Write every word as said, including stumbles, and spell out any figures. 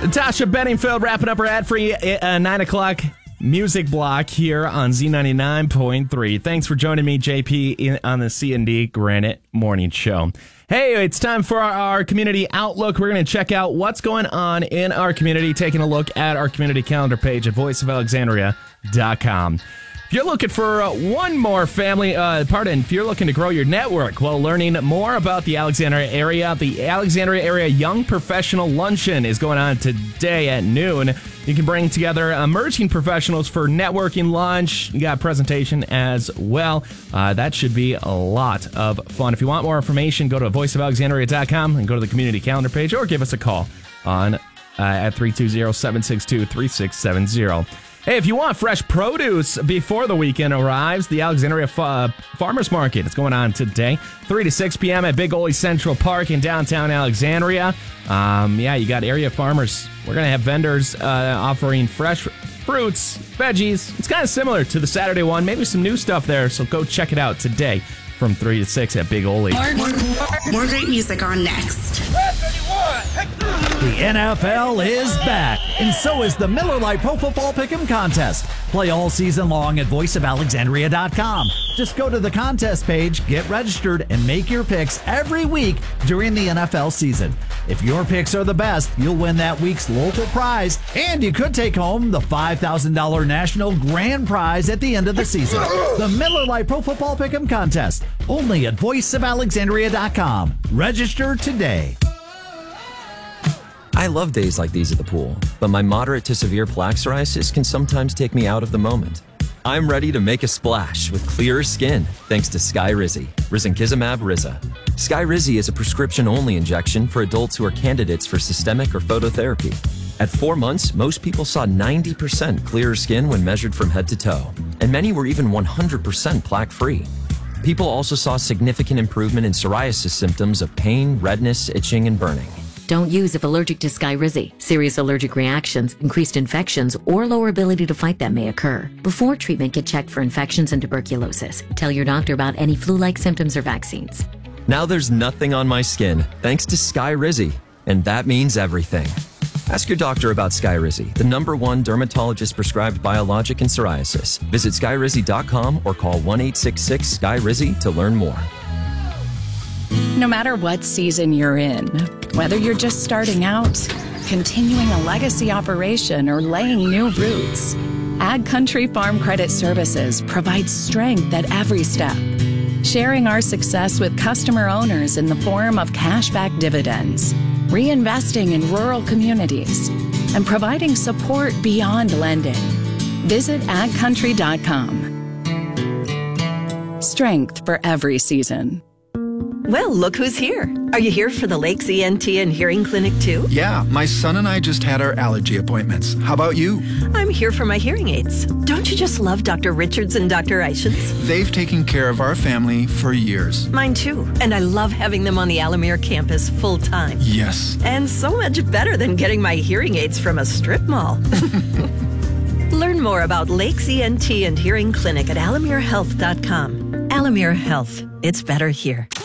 Natasha Bedingfield wrapping up her ad-free uh, nine o'clock music block here on Z ninety-nine point three. Thanks for joining me, J P, in, on the C and D Granite Morning Show. Hey, it's time for our, our community outlook. We're going to check out what's going on in our community, taking a look at our community calendar page at voice of alexandria dot com. If you're looking for uh, one more family, uh, pardon, if you're looking to grow your network while learning more about the Alexandria area, the Alexandria Area Young Professional Luncheon is going on today at noon. You can bring together emerging professionals for networking lunch. You got a presentation as well. Uh, that should be a lot of fun. If you want more information, go to voice of alexandria dot com and go to the community calendar page or give us a call on uh, at three two zero, seven six two, three six seven zero. Hey, if you want fresh produce before the weekend arrives, the Alexandria uh, Farmers Market is going on today, three to six p.m. at Big Ole Central Park in downtown Alexandria. Um, yeah, you got area farmers. We're going to have vendors uh, offering fresh fruits, veggies. It's kind of similar to the Saturday one. Maybe some new stuff there, so go check it out today from three to six at Big Ole. More, more, more great music on next. The N F L is back, and so is the Miller Lite Pro Football Pick'em Contest. Play all season long at voice of alexandria dot com. Just go to the contest page, get registered, and make your picks every week during the N F L season. If your picks are the best, you'll win that week's local prize, and you could take home the five thousand dollars national grand prize at the end of the season. The Miller Lite Pro Football Pick'em Contest, only at voice of alexandria dot com. Register today. I love days like these at the pool, but my moderate to severe plaque psoriasis can sometimes take me out of the moment. I'm ready to make a splash with clearer skin thanks to Skyrizi, risankizumab Riza. Skyrizi is a prescription-only injection for adults who are candidates for systemic or phototherapy. At four months, most people saw ninety percent clearer skin when measured from head to toe, and many were even one hundred percent plaque-free. People also saw significant improvement in psoriasis symptoms of pain, redness, itching, and burning. Don't use if allergic to Skyrizi. Serious allergic reactions, increased infections, or lower ability to fight them may occur. Before treatment, get checked for infections and tuberculosis. Tell your doctor about any flu-like symptoms or vaccines. Now there's nothing on my skin thanks to Skyrizi, and that means everything. Ask your doctor about Skyrizi, the number one dermatologist-prescribed biologic in psoriasis. Visit skyrizi dot com or call one eight six six, S K Y R I Z I to learn more. No matter what season you're in, whether you're just starting out, continuing a legacy operation, or laying new roots, Ag Country Farm Credit Services provides strength at every step, sharing our success with customer owners in the form of cashback dividends, reinvesting in rural communities, and providing support beyond lending. Visit ag country dot com. Strength for every season. Well, look who's here. Are you here for the Lakes E N T and Hearing Clinic too? Yeah, my son and I just had our allergy appointments. How about you? I'm here for my hearing aids. Don't you just love Doctor Richards and Doctor Eichens? They've taken care of our family for years. Mine too. And I love having them on the Alamere campus full time. Yes. And so much better than getting my hearing aids from a strip mall. Learn more about Lakes E N T and Hearing Clinic at alamere health dot com. Alamere Health. It's better here.